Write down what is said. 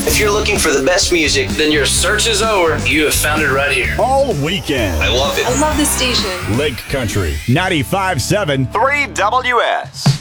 If you're looking for the best music, then your search is over. You have found it right here. All weekend. I love it. I love this station. Lake Country 95.7 3WS.